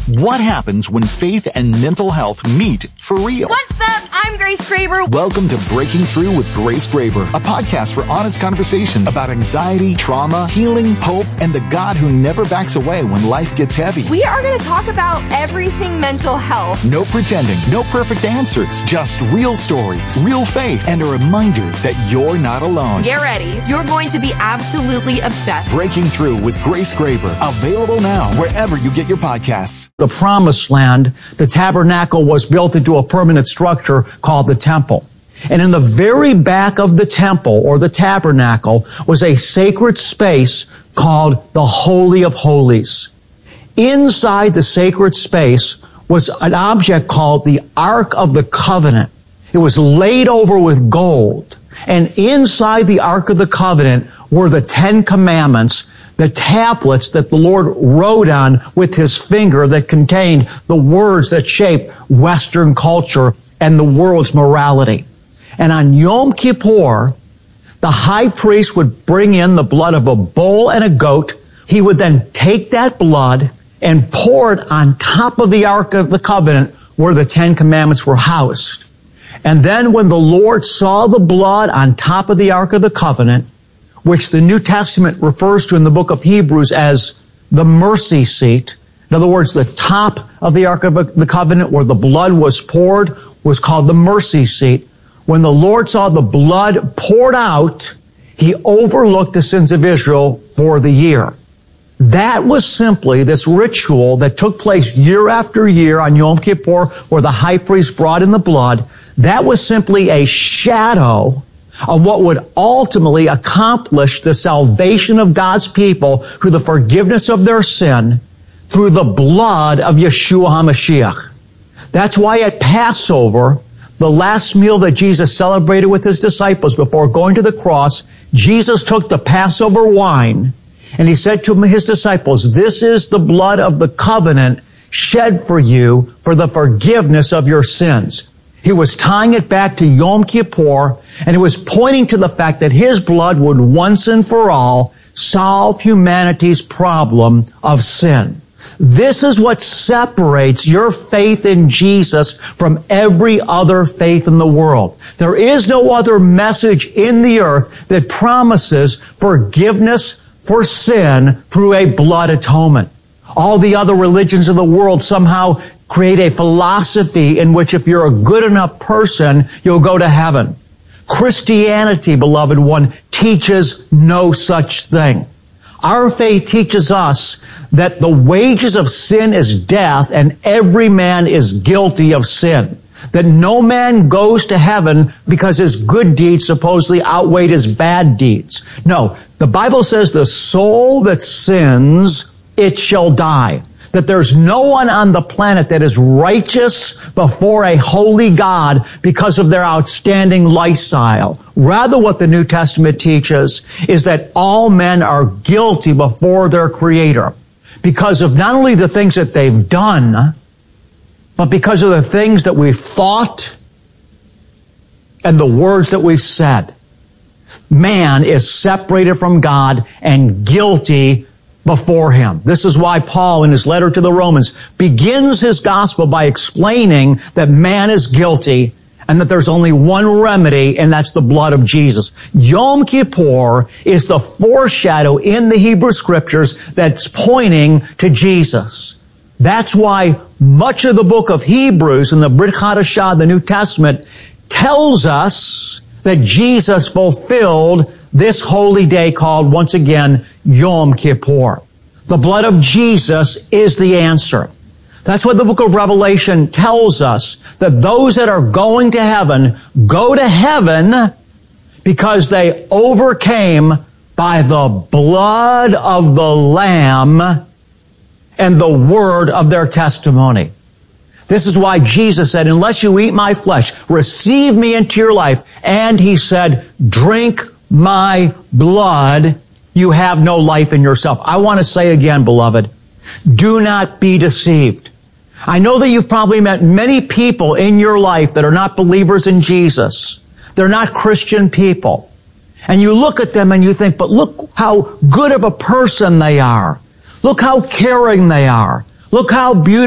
What happens when faith and mental health meet for real? What's up? I'm Grace Graber. Welcome to Breaking Through with Grace Graber, a podcast for honest conversations about anxiety, trauma, healing, hope, and the God who never backs away when life gets heavy. We are going to talk about everything mental health. No pretending, no perfect answers, just real stories, real faith, and a reminder that you're not alone. Get ready. You're going to be absolutely obsessed. Breaking Through with Grace Graber, available now wherever you get your podcasts. The promised land, the tabernacle was built into a permanent structure called the temple. And in the very back of the temple or the tabernacle was a sacred space called the Holy of Holies. Inside the sacred space was an object called the Ark of the Covenant. It was laid over with gold. And inside the Ark of the Covenant were the 10 Commandments, the tablets that the Lord wrote on with his finger that contained the words that shape Western culture and the world's morality. And on Yom Kippur, the high priest would bring in the blood of a bull and a goat. He would then take that blood and pour it on top of the Ark of the Covenant where the 10 Commandments were housed. And then when the Lord saw the blood on top of the Ark of the Covenant, which the New Testament refers to in the book of Hebrews as the mercy seat. In other words, the top of the Ark of the Covenant where the blood was poured was called the mercy seat. When the Lord saw the blood poured out, he overlooked the sins of Israel for the year. That was simply this ritual that took place year after year on Yom Kippur where the high priest brought in the blood. That was simply a shadow of what would ultimately accomplish the salvation of God's people through the forgiveness of their sin through the blood of Yeshua HaMashiach. That's why at Passover, the last meal that Jesus celebrated with his disciples before going to the cross, Jesus took the Passover wine and he said to his disciples, "This is the blood of the covenant shed for you for the forgiveness of your sins." He was tying it back to Yom Kippur, and he was pointing to the fact that his blood would once and for all solve humanity's problem of sin. This is what separates your faith in Jesus from every other faith in the world. There is no other message in the earth that promises forgiveness for sin through a blood atonement. All the other religions of the world somehow create a philosophy in which if you're a good enough person, you'll go to heaven. Christianity, beloved one, teaches no such thing. Our faith teaches us that the wages of sin is death and every man is guilty of sin. That no man goes to heaven because his good deeds supposedly outweighed his bad deeds. No, the Bible says the soul that sins, it shall die. That there's no one on the planet that is righteous before a holy God because of their outstanding lifestyle. Rather, what the New Testament teaches is that all men are guilty before their Creator because of not only the things that they've done, but because of the things that we've thought and the words that we've said. Man is separated from God and guilty before him. This is why Paul, in his letter to the Romans, begins his gospel by explaining that man is guilty and that there's only one remedy, and that's the blood of Jesus. Yom Kippur is the foreshadow in the Hebrew Scriptures that's pointing to Jesus. That's why much of the book of Hebrews in the Brit Hadashah, the New Testament, tells us that Jesus fulfilled this holy day called, once again, Yom Kippur. The blood of Jesus is the answer. That's what the book of Revelation tells us, that those that are going to heaven go to heaven because they overcame by the blood of the Lamb and the word of their testimony. This is why Jesus said, "Unless you eat my flesh, receive me into your life." And he said, "Drink my blood, you have no life in yourself." I want to say again, beloved, do not be deceived. I know that you've probably met many people in your life that are not believers in Jesus. They're not Christian people. And you look at them and you think, but look how good of a person they are. Look how caring they are. Look how beautiful